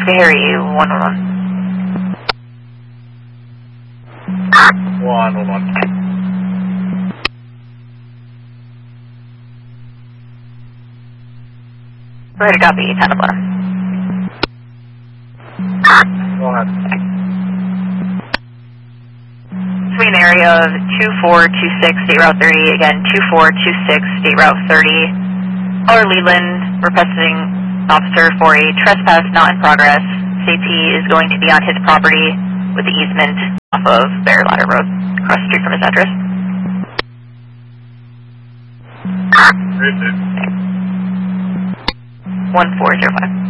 Harry, 111. 111. Go ahead, copy, 1011. Go ahead. Swing area of 2426, State Route 30, again, 2426, State Route 30. Caller Leland, requesting officer for a trespass not in progress. CP is going to be on his property with the easement off of Bear Ladder Road, across the street from his address. 1405.